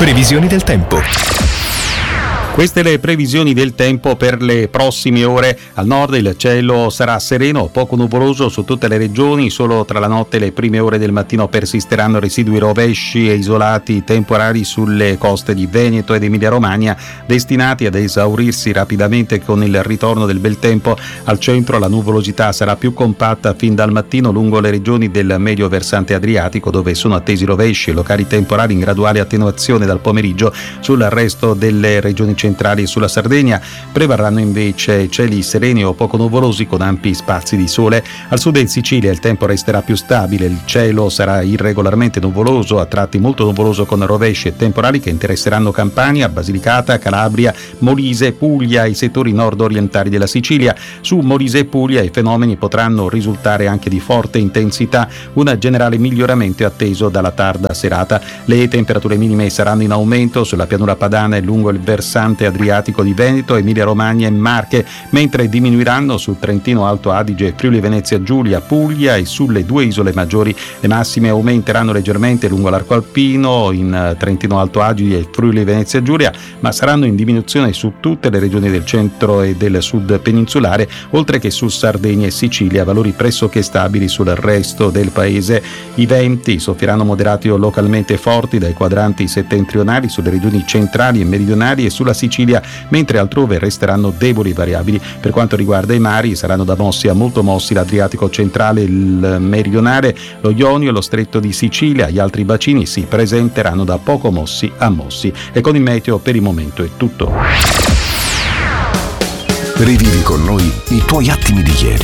Previsioni del tempo. Queste le previsioni del tempo per le prossime ore. Al nord il cielo sarà sereno, poco nuvoloso su tutte le regioni, solo tra la notte e le prime ore del mattino persisteranno residui rovesci e isolati temporali sulle coste di Veneto ed Emilia-Romagna, destinati ad esaurirsi rapidamente con il ritorno del bel tempo. Al centro la nuvolosità sarà più compatta fin dal mattino lungo le regioni del medio versante adriatico, dove sono attesi rovesci e locali temporali in graduale attenuazione dal pomeriggio. Sul resto delle regioni centrali e sulla Sardegna prevarranno invece cieli sereni o poco nuvolosi con ampi spazi di sole. Al sud e in Sicilia il tempo resterà più stabile, il cielo sarà irregolarmente nuvoloso, a tratti molto nuvoloso con rovesci e temporali che interesseranno Campania, Basilicata, Calabria, Molise, Puglia e i settori nord-orientali della Sicilia. Su Molise e Puglia i fenomeni potranno risultare anche di forte intensità, un generale miglioramento è atteso dalla tarda serata. Le temperature minime saranno in aumento sulla pianura padana e lungo il versante adriatico di Veneto, Emilia-Romagna e Marche, mentre diminuiranno sul Trentino Alto Adige, Friuli Venezia Giulia, Puglia e sulle due isole maggiori. Le massime aumenteranno leggermente lungo l'arco alpino, in Trentino Alto Adige e Friuli Venezia Giulia, ma saranno in diminuzione su tutte le regioni del centro e del sud peninsulare, oltre che su Sardegna e Sicilia, valori pressoché stabili sul resto del paese. I venti soffieranno moderati o localmente forti dai quadranti settentrionali sulle regioni centrali e meridionali e sulla Sicilia, mentre altrove resteranno deboli e variabili. Per quanto riguarda i mari, saranno da mossi a molto mossi l'Adriatico centrale, il meridionale, lo Ionio e lo Stretto di Sicilia. Gli altri bacini si presenteranno da poco mossi a mossi. E con il meteo per il momento è tutto. Rivivi con noi i tuoi attimi di ieri.